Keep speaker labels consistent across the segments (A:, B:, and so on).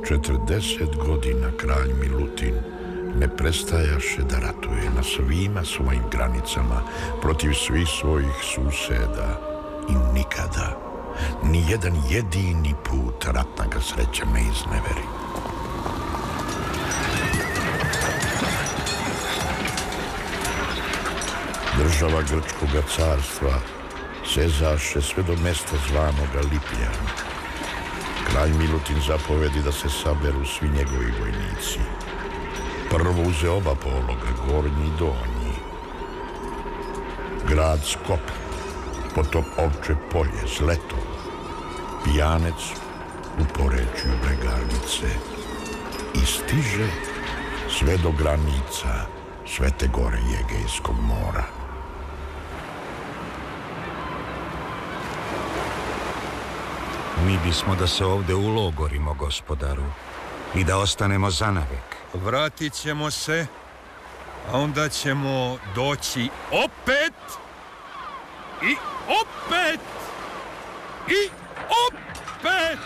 A: 40 godina kralj Milutin ne prestajaše da ratuje na svima svojim granicama protiv svih svojih suseda i nikada, ni jedan jedini put ratna ga sreća ne izneveri. Država Grčkoga carstva sezaše sve do mesta zvanoga Lipljana. Kralj Milutin zapovedi da se saberu svi njegovi vojnici. Prvo uze oba pologa, gornji i donji. Grad Skop, potom Ovče polje, Zletov, Pijanec u porečju Bregarnice i stiže sve do granica Svete Gore i Egejskog mora.
B: Mi bismo da se ovde ulogorimo, gospodaru, i da ostanemo zanavek.
C: Vratit ćemo se, a onda ćemo doći opet i opet i opet.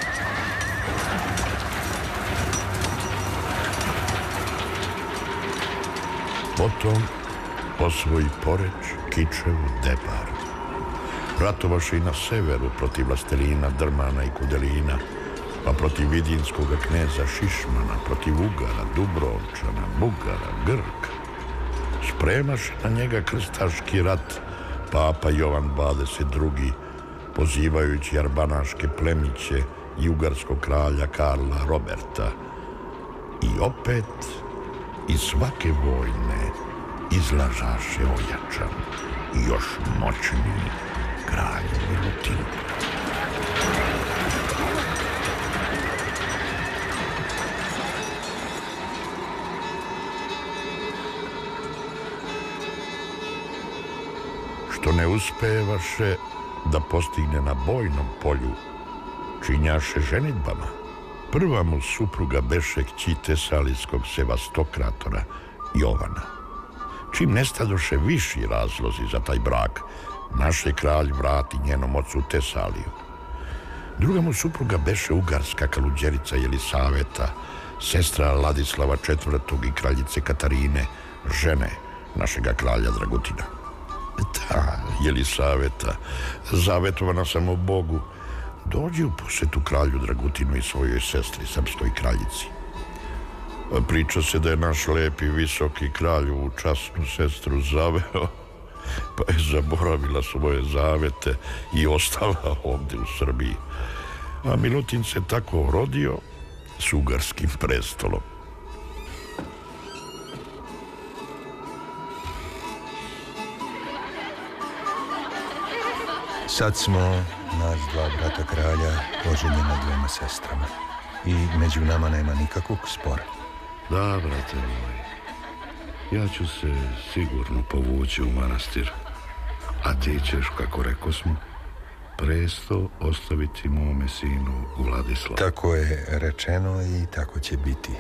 A: Potom osvoji Poreč, Kičevu, Debar. Ratovaše i na severu protiv vlastelina Drmana i Kudelina, pa protiv vidinskog kneza Šišmana, protiv Ugara, Dubrovčana, Bugara, Grka. Spremaše na njega krstaški rat papa Jovan 22. pozivajući arbanaške plemiće i ugarskog kralja Karla Roberta. I opet iz svake vojne izlažaše ojačan i još moćniji kralj Milutin. Što ne uspevaše da postigne na bojnom polju, činjaše ženidbama. Prva mu supruga beše kći tesalijskog sevastokratora Jovana. Čim nestadoše viši razlozi za taj brak, naše kralj vrati njenom ocu Tesaliju. Druga mu supruga beše ugarska kaluđerica Jelisaveta, sestra Ladislava IV. I kraljice Katarine, žene našega kralja Dragutina. Ta Jelisaveta, zavetovana samo Bogu, dođe u posetu kralju Dragutinu i svojoj sestri, srpskoj kraljici. Priča se da je naš lepi, visoki kralj u časnu sestru zaveo, pa je zaboravila svoje zavete i ostala ovde u Srbiji. A Milutin se tako rodio s ugarskim prestolom.
D: Sad smo, nas dva brata kralja, oženjena dvoma sestrama. I među nama nema nikakvog spora.
E: Da, brate moj, ja ću se sigurno povući u manastir, a ti ćeš, kako rekosmo, presto ostaviti mome sinu Vladislavu.
D: Tako je rečeno i tako će biti.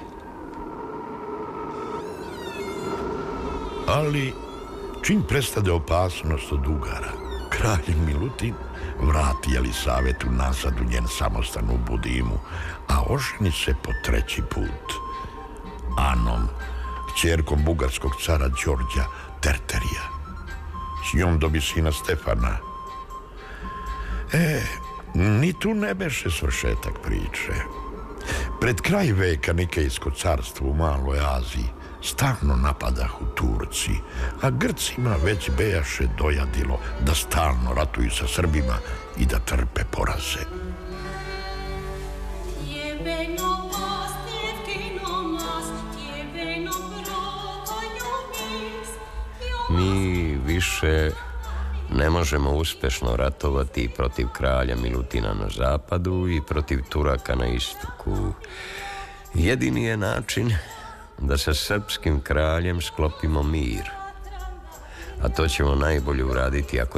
A: Ali čim prestade opasnost od Ugara, kralj Milutin vrati Jelisavetu nazad u njen samostan u Budimu, a oženi se po treći put Anom, kćerkom bugarskog cara Đorđa Terterija. S njom dobi sina Stefana. Ni tu ne beše svršetak priče. Pred kraj veka Nikejsko carstvo u Maloj Aziji stalno napadahu Turci, a Grcima već bejaše dojadilo da stalno ratuju sa Srbima i da trpe poraze.
F: Mi više ne možemo uspešno ratovati protiv kralja Milutina na zapadu i protiv Turaka na istoku. Jedini je način da sa srpskim kraljem sklopimo mir. A to ćemo najbolje uraditi ako